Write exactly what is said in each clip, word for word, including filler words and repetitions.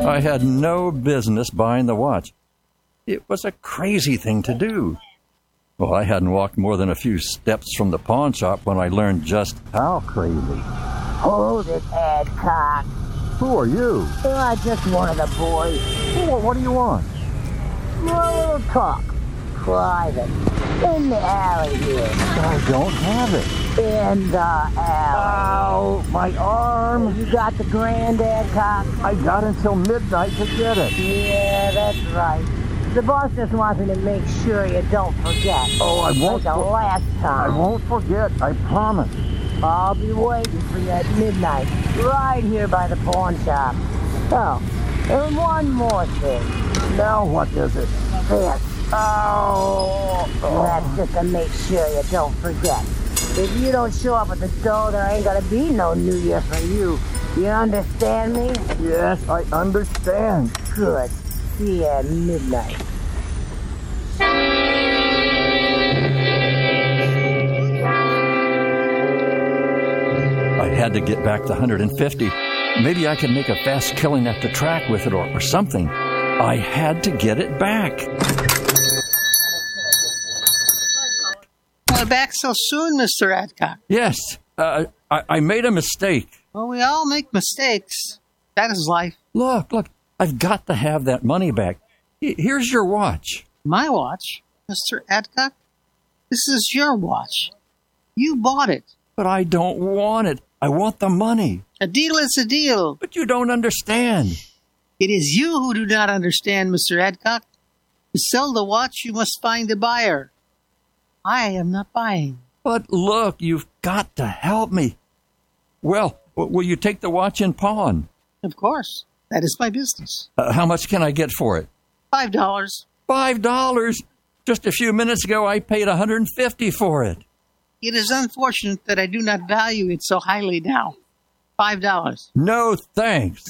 I had no business buying the watch. It was a crazy thing to do. Well, I hadn't walked more than a few steps from the pawn shop when I learned just how crazy. Hold it, Adcock. Who are you? Uh, just one of the boys. What, what do you want? A little talk. Private. In the alley here. I don't have it. In the alley. Ow, my arm. You got the grand, Adcock? I got until midnight to get it. Yeah, that's right. The boss just wants me to make sure you don't forget. Oh, I won't. Like the for- last time. I won't forget, I promise. I'll be waiting for you at midnight, right here by the pawn shop. Oh, and one more thing. Now what is it? This. Oh. That's just to make sure you don't forget. If you don't show up at the door, there ain't gonna be no New Year for you. You understand me? Yes, I understand. Good. See you at midnight. I had to get back the one hundred fifty. Maybe I could make a fast killing at the track with it or, or something. I had to get it back. Well, back so soon, Mister Adcock. Yes, uh, I, I made a mistake. Well, we all make mistakes. That is life. Look, look, I've got to have that money back. H- Here's your watch. My watch, Mister Adcock? This is your watch. You bought it. But I don't want it. I want the money. A deal is a deal. But you don't understand. It is you who do not understand, Mister Adcock. To sell the watch, you must find a buyer. I am not buying. But look, you've got to help me. Well, w- will you take the watch in pawn? Of course. That is my business. Uh, how much can I get for it? Five dollars. Five dollars? Just a few minutes ago, I paid one hundred fifty for it. It is unfortunate that I do not value it so highly now. Five dollars. No, thanks.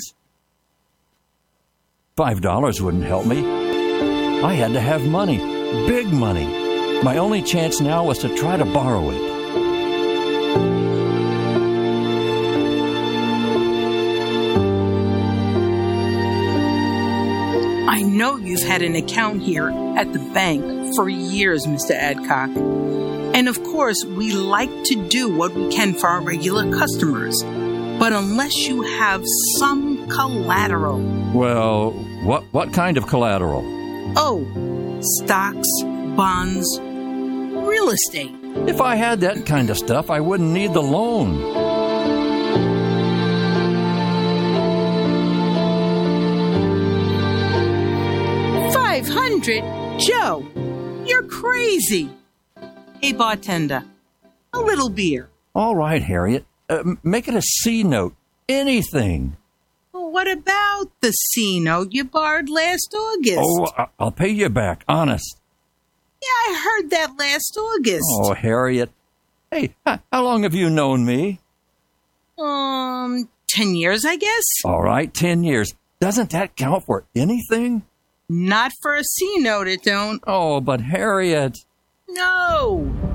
Five dollars wouldn't help me. I had to have money, big money. My only chance now was to try to borrow it. I know you've had an account here at the bank for years, Mister Adcock. And of course, we like to do what we can for our regular customers. But unless you have some collateral. Well, what what kind of collateral? Oh, stocks, bonds, real estate. If I had that kind of stuff, I wouldn't need the loan. Five hundred? Joe, you're crazy. Hey, bartender, a little beer. All right, Harriet. Uh, m- make it a C note. Anything. Well, what about the C note you borrowed last August? Oh, I- I'll pay you back, honest. Yeah, I heard that last August. Oh, Harriet. Hey, h- how long have you known me? Um, ten years, I guess? All right, ten years. Doesn't that count for anything? Not for a C note, it don't. Oh, but Harriet. No.